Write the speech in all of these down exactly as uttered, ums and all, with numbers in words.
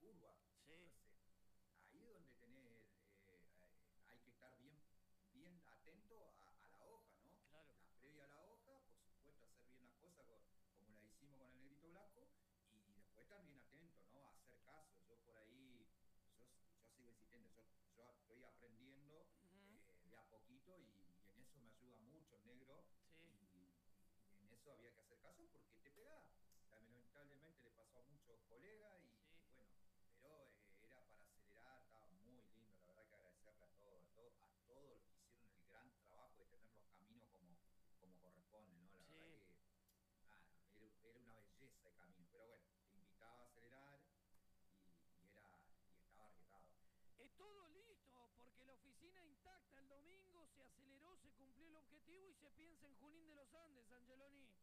curva. Sí. Entonces, ahí es donde tenés, eh, hay que estar bien, bien atento a, a la hoja, ¿no? Claro. La previa a la hoja, por supuesto, hacer bien las cosas con, como la hicimos con el Negrito Blasco, y después estar bien atento, ¿no? A hacer caso. Yo por ahí, yo, yo sigo insistiendo, yo, yo estoy aprendiendo Uh-huh. eh, de a poquito y, y en eso me ayuda mucho el negro. Sí. Y, y en eso había que hacer caso porque te pega. Lamentablemente le pasó a muchos colegas y, Sí. y bueno, pero eh, era para acelerar, estaba muy lindo, la verdad que agradecerle a todos, a todos, a todos los que hicieron el gran trabajo de tener los caminos como, como corresponde, ¿no? La Sí. verdad que nada, era, era una belleza de camino, pero bueno, te invitaba a acelerar y, y era, y estaba arriesgado. Es todo listo, porque la oficina intacta el domingo, se aceleró, se cumplió el objetivo y se piensa en Junín de los Andes, Angeloni.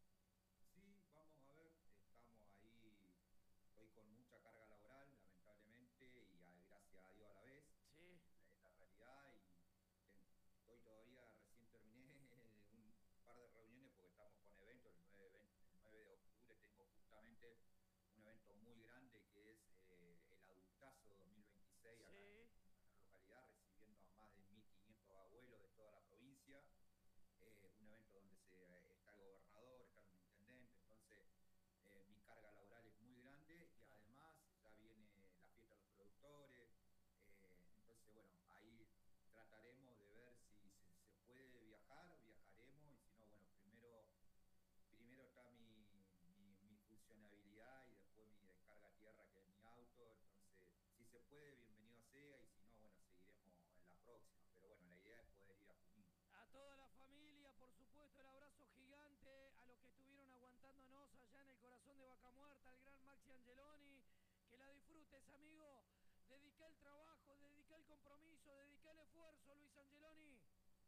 Sí, vamos a ver, estamos ahí, estoy con mucha carga laboral, lamentablemente, y a, gracias a Dios a la vez, Sí. eh, la, es la realidad, y ten, estoy todavía, recién terminé un par de reuniones porque estamos con eventos, el nueve, el nueve de octubre tengo justamente un evento muy grande que es eh, el Adultazo dos mil veintiséis, Sí. acá en nuestra localidad, recibiendo a más de mil quinientos abuelos de toda la provincia. Eh, un evento donde se, eh, está el gobernador, está el intendente, entonces eh, mi carga laboral es muy grande y además ya viene la fiesta de los productores, eh, entonces bueno, ahí trataremos de ver si se, se puede viajar, viajaremos, y si no, bueno, primero, primero está mi, mi, mi funcionabilidad y después mi descarga a tierra, que es mi auto, entonces si se puede, bienvenido sea, y si no, bueno, seguiremos en la próxima, pero bueno, la idea es poder ir a Junín. A toda la familia, por supuesto, el abrazo gigante a los que estuvieron aguantándonos allá en el corazón de Vaca Muerta, al gran Maxi Angeloni. Que la disfrutes, amigo. Dedica el trabajo, dedica el compromiso, dedica el esfuerzo, Luis Angeloni.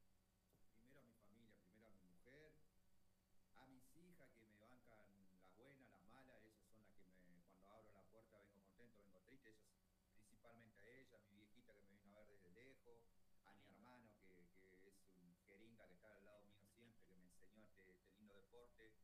Primero a mi familia, primero a mi mujer, a mis hijas que me bancan las buenas, las malas, ellas son las que me, cuando abro la puerta vengo contento, vengo triste, ellos principalmente a ella, a mi viejita que me vino a ver desde lejos, a mi hermano que, que es un jeringa que está al lado mío siempre, que me enseñó este, este lindo deporte,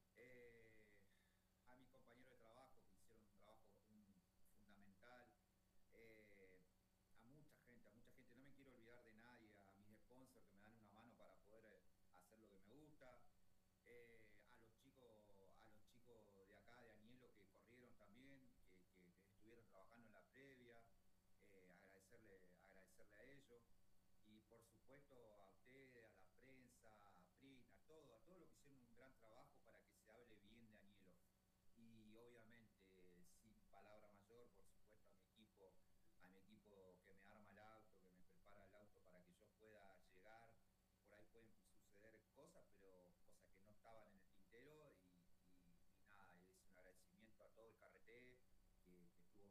eh, a mis compañeros de trabajo que hicieron un trabajo un, fundamental, eh, a mucha gente, a mucha gente, no me quiero olvidar de nadie, a mis sponsors que me dan una mano para poder eh, hacer lo que me gusta, eh, a los chicos, a los chicos de acá de Anielo que corrieron también, que, que, que estuvieron trabajando en la previa, eh, agradecerle, agradecerle a ellos. Y por supuesto a ustedes, a la prensa, a Prin, a todo, a todos los que hicieron un gran trabajo para que se hable bien de Anielo. Y obviamente, sin palabra mayor, por supuesto a mi equipo, a mi equipo que me arma el auto, que me prepara el auto para que yo pueda llegar. Por ahí pueden suceder cosas, pero cosas que no estaban en el tintero, y, y, y nada, es un agradecimiento a todo el carreté que, que estuvo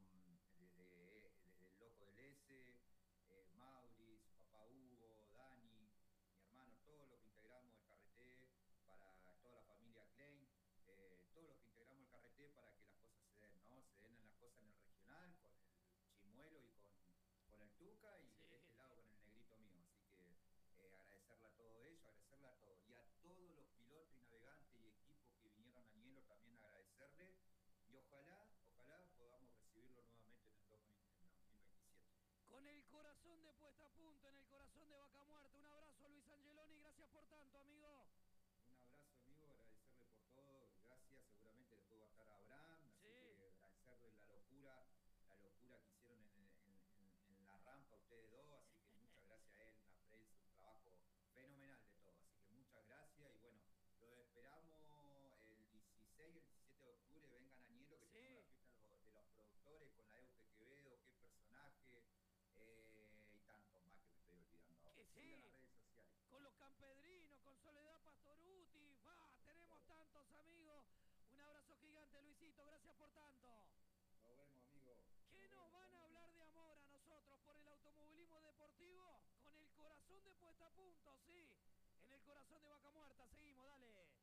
desde, desde el loco del S, eh, Mauri, su papá Hugo, Dani, mi hermano, todos los que integramos el carreté, para toda la familia Klein, eh, todos los que integramos el carreté para que las cosas se den, ¿no? Se den en las cosas en el regional, con el Chimuelo y con, con el Tuca, y sí, de este lado con el negrito mío, así que eh, agradecerle a todo ello, agradecerle a todos, y a todos los pilotos y navegantes y equipos que vinieron a Nielo también agradecerle, y ojalá, ojalá podamos recibirlo nuevamente en el dos mil veintisiete. Con el corazón de puesta a punto, en el corazón de Vaca Muerta. Un abrazo, Luis Angeloni, gracias por tanto, amigo. Un abrazo, amigo, agradecerle por todo, gracias, seguramente después va a estar Abraham, así sí, que agradecerle la locura, la locura que hicieron en, en, en, en la rampa ustedes dos, así que muchas gracias a él, una prensa, un trabajo fenomenal de todo, así que muchas gracias, y bueno, lo esperamos el dieciséis, el diecisiete de octubre, vengan a Nielo, que sí, tenemos la fiesta de los, de los productores, con la Euge Quevedo, qué personaje, eh, y tantos más que me estoy olvidando ahora. Que sí. Sigan las redes sociales. Con los campedrinos, con Soledad Pastoruti, va, tenemos oh. tantos amigos. Un abrazo gigante, Luisito, gracias por tanto. Nos vemos, amigo. ¿Qué nos, nos van a hablar bien de amor a nosotros por el automovilismo deportivo? Con el corazón de puesta a punto, sí. En el corazón de Vaca Muerta, seguimos, dale.